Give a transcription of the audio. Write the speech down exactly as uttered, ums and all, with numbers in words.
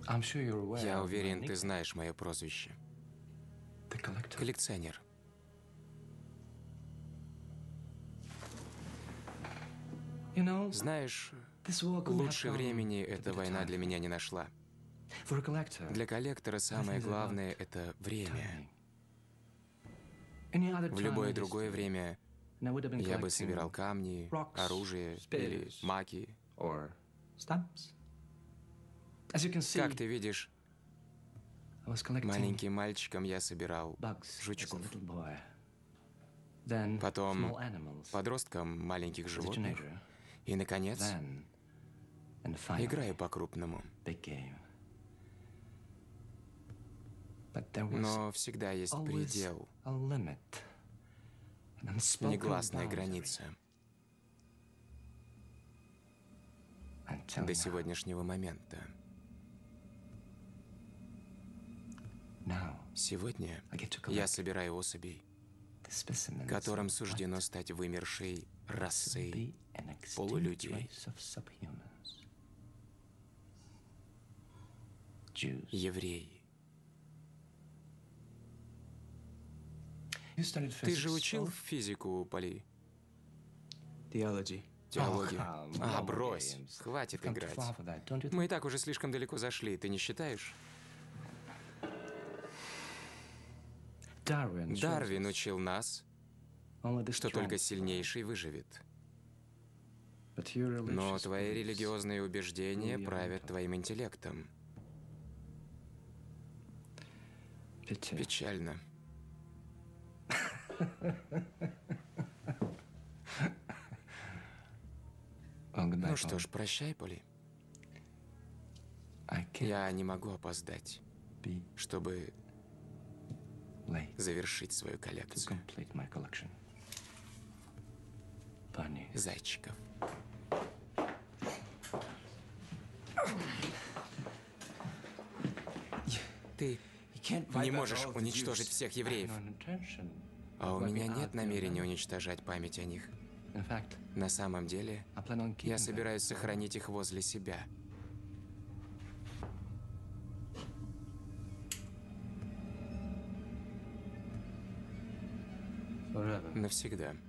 Я уверен, ты знаешь мое прозвище. Коллекционер. Знаешь, лучше времени эта война для меня не нашла. Для коллектора самое главное — это время. В любое другое время я бы собирал камни, оружие или маки. Как ты видишь, маленьким мальчиком я собирал жучков. Потом подростком маленьких животных. И, наконец, играю по-крупному. Но всегда есть предел, негласная граница. До сегодняшнего момента. Сегодня я собираю особей, которым суждено стать вымершей расой полулюдей. Евреи. Ты же учил физику, Поли? Теологию. Теологию. А, брось. Хватит играть. Мы и так уже слишком далеко зашли, ты не считаешь? Дарвин учил нас, что только сильнейший выживет. Но твои религиозные убеждения правят твоим интеллектом. Печально. Ну что ж, прощай, Поли. Я не могу опоздать, чтобы завершить свою коллекцию зайчиков. Ты не можешь уничтожить всех евреев. А у меня нет намерения уничтожать память о них. На самом деле, я собираюсь сохранить их возле себя. Навсегда.